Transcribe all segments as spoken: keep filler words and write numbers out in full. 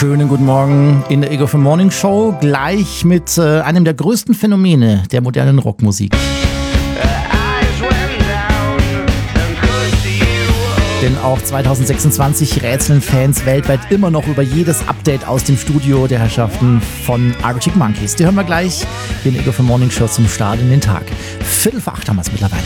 Schönen guten Morgen in der Ego für Morning Show, gleich mit äh, einem der größten Phänomene der modernen Rockmusik. Denn auch zwanzig sechsundzwanzig rätseln Fans weltweit immer noch über jedes Update aus dem Studio der Herrschaften von Arctic Monkeys. Die hören wir gleich hier in der Ego für Morning Show zum Start in den Tag. Viertel vor acht haben wir es mittlerweile.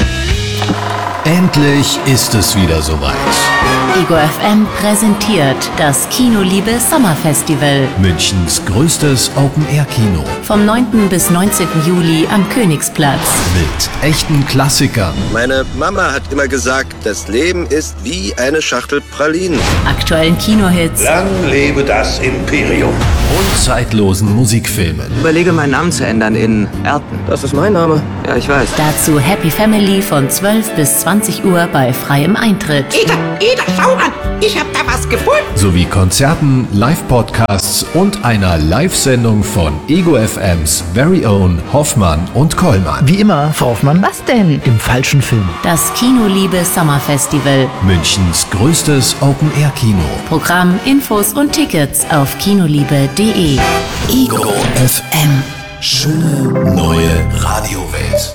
Endlich ist es wieder soweit. Ego F M präsentiert das Kinoliebe Sommerfestival. Münchens größtes Open-Air-Kino. Vom neunten bis neunzehnten Juli am Königsplatz. Mit echten Klassikern. Meine Mama hat immer gesagt, das Leben ist wie eine Schachtel Pralinen. Aktuellen Kinohits. Lang lebe das Imperium. Und zeitlosen Musikfilmen. Überlege, meinen Namen zu ändern in Erten. Das ist mein Name. Ja, ich weiß. Dazu Happy Family von zwölf bis zwanzig Uhr bei freiem Eintritt. Ida, Ida, schau an! Ich hab da was gefunden! Sowie Konzerten, Live-Podcasts und einer Live-Sendung von Ego F Ms Very Own Hoffmann und Kollmann. Wie immer, Frau Hoffmann. Was denn? Im falschen Film. Das Kinoliebe Sommerfestival. Münchens größtes Open-Air-Kino. Programm, Infos und Tickets auf kinoliebe punkt de. Ego F M. Schöne neue Radiowelt.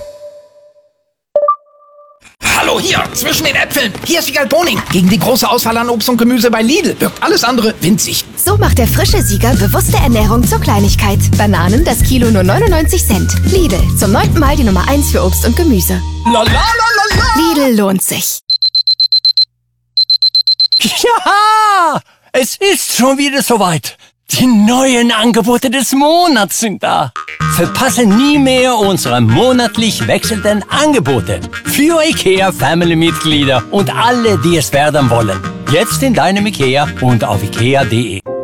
Hallo, hier, zwischen den Äpfeln. Hier ist Wiegald Boning. Gegen die große Auswahl an Obst und Gemüse bei Lidl wirkt alles andere winzig. So macht der frische Sieger bewusste Ernährung zur Kleinigkeit. Bananen, das Kilo nur neunundneunzig Cent. Lidl, zum neunten Mal die Nummer eins für Obst und Gemüse. La la la la la. Lidl lohnt sich. Ja, es ist schon wieder soweit. Die neuen Angebote des Monats sind da. Verpasse nie mehr unsere monatlich wechselnden Angebote für IKEA Family-Mitglieder und alle, die es werden wollen. Jetzt in deinem IKEA und auf ikea punkt de.